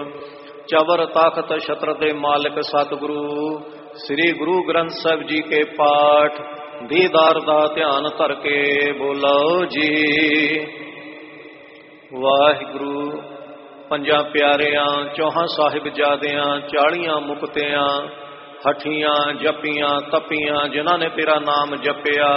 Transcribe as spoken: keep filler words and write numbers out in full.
ਚਵਰ ਤਖਤ ਛਤਰ ਦੇ ਮਾਲਕ ਸਤਿਗੁਰੂ ਸ੍ਰੀ ਗੁਰੂ ਗ੍ਰੰਥ ਸਾਹਿਬ ਜੀ ਕੇ ਪਾਠ ਦੀਦਾਰ ਦਾ ਧਿਆਨ ਧਰ ਕੇ ਬੋਲੋ ਜੀ। ਵਾਹਿਗੁਰੂ ਪੰਜਾਂ ਪਿਆਰਿਆਂ ਚੌਹਾਂ ਸਾਹਿਬਜ਼ਾਦਿਆਂ ਚਾਲੀਆਂ ਮੁਕਤਿਆਂ ਹਠੀਆਂ ਜਪੀਆਂ ਤਪੀਆਂ ਜਿਨ੍ਹਾਂ ਨੇ ਤੇਰਾ ਨਾਮ ਜਪਿਆ